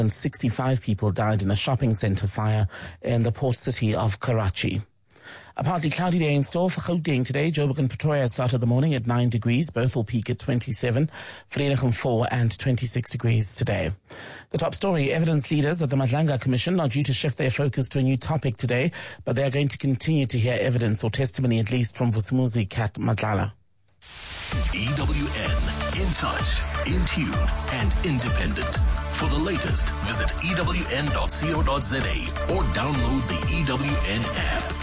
And 65 people died in a shopping centre fire in the port city of Karachi. A partly cloudy day in store for Gauteng today. Joburg and Pretoria started the morning at 9 degrees. Both will peak at 27. Vereeniging 4 and 26 degrees today. The top story, evidence leaders at the Madlanga Commission are due to shift their focus to a new topic today, but they are going to continue to hear evidence or testimony at least from Vusimuzi Kat Madlala. EWN, in touch, in tune and independent. For the latest, visit ewn.co.za or download the EWN app.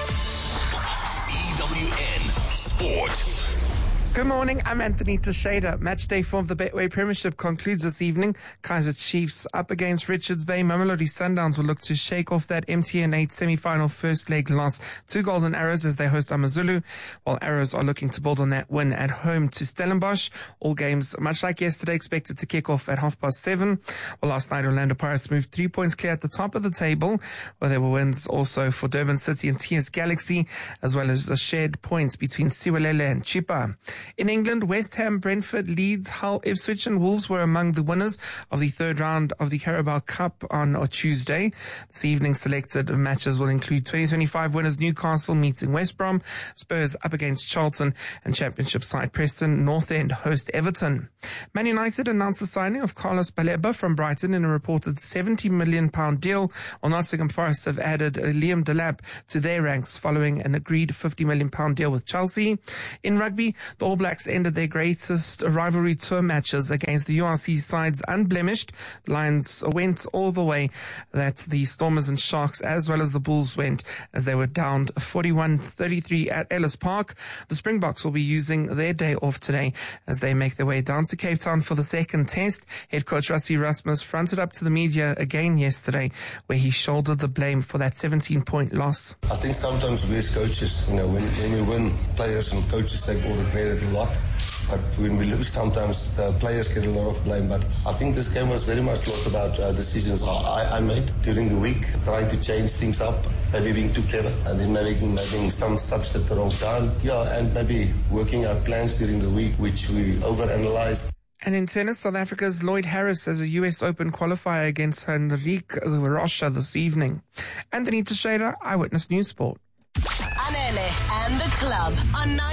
EWN Sport. Good morning, I'm Anthony Teixeira. Match day 4 of the Betway Premiership concludes this evening. Kaizer Chiefs up against Richards Bay. Mamelodi Sundowns will look to shake off that MTN 8 semi-final first leg loss to Golden Arrows as they host AmaZulu, while Arrows are looking to build on that win at home to Stellenbosch. All games, much like yesterday, expected to kick off at 7:30. Well, last night, Orlando Pirates moved 3 points clear at the top of the table, where there were wins also for Durban City and TS Galaxy, as well as shared points between Siwelele and Chippa. In England, West Ham, Brentford, Leeds, Hull, Ipswich and Wolves were among the winners of the third round of the Carabao Cup on Tuesday. This evening's selected matches will include 2025 winners Newcastle meeting West Brom, Spurs up against Charlton, and Championship side Preston North End host Everton. Man United announced the signing of Carlos Baleba from Brighton in a reported £70 million deal, while Nottingham Forest have added Liam Delap to their ranks following an agreed £50 million deal with Chelsea. In rugby, the All Blacks ended their greatest rivalry tour matches against the URC sides unblemished. The Lions went all the way that the Stormers and Sharks, as well as the Bulls, went as they were downed 41-33 at Ellis Park. The Springboks will be using their day off today as they make their way down to Cape Town for the second test. Head coach Rassie Erasmus fronted up to the media again yesterday, where he shouldered the blame for that 17-point loss. I think sometimes we as coaches, when we win, players and coaches take all the credit a lot. But when we lose, sometimes the players get a lot of blame. But I think this game was very much not about decisions I made during the week, trying to change things up, maybe being too clever, and then making some subs at the wrong time. And maybe working out plans during the week, which we overanalyzed. And in tennis, South Africa's Lloyd Harris has a US Open qualifier against Henrique Rocha this evening. Anthony Teixeira, Eyewitness News Sport. Anele and the club on